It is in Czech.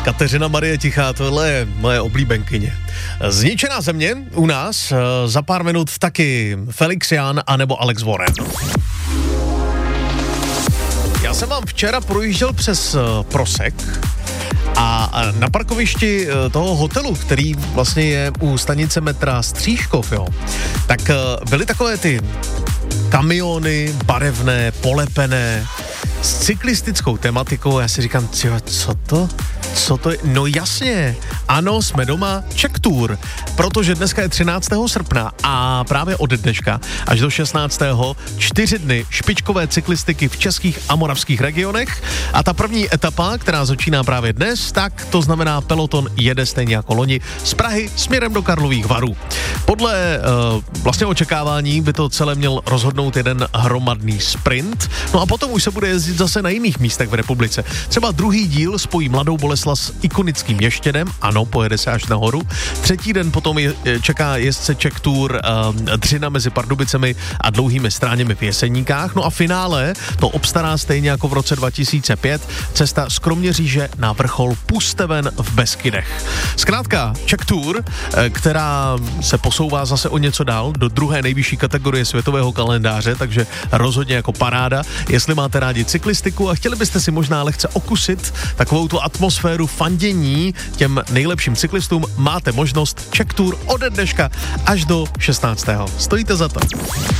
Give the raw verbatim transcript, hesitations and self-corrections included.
Kateřina Marie Tichá, tohle je moje oblíbenkyně. Zničená země u nás, za pár minut taky Felix Jan anebo Alex Warren. Já jsem vám včera projížděl přes Prosek a na parkovišti toho hotelu, který vlastně je u stanice metra Stříškov, jo, tak byly takové ty kamiony barevné, polepené, s cyklistickou tematikou. Já si říkám, tyjo, co to? Co to je? No jasně, ano, jsme doma, Czech Tour, protože dneska je třináctého srpna a právě od dneška až do šestnáctého čtyři dny špičkové cyklistiky v českých a moravských regionech a ta první etapa, která začíná právě dnes, tak to znamená peloton jede stejně jako loni z Prahy směrem do Karlových Varů. Podle uh, vlastně očekávání by to celé měl rozhodnout jeden hromadný sprint, no a potom už se bude jezdit zase na jiných místech v republice. Třeba druhý díl spojí Mladou Boleslav s ikonickým Ještědem, ano, pojede se až nahoru. Třetí den potom je, čeká jezdce Czech Tour uh, Dřina mezi Pardubicemi a Dlouhými Stráněmi v Jeseníkách. No a finále to obstará stejně jako v roce dva tisíce pět cesta z Kroměříže na vrchol Pusteven v Beskydech. Zkrátka Czech Tour, která se posouvá zase o něco dál do druhé nejvyšší kategorie světového kalendáře, takže rozhodně jako paráda. Jestli máte rádi cyklistiku a chtěli byste si možná lehce okusit takovou tu atmosféru fandění těm nejlepším cyklistům, máte možnost Czech Tour ode dneška až do šestnáctého Stojíte za to.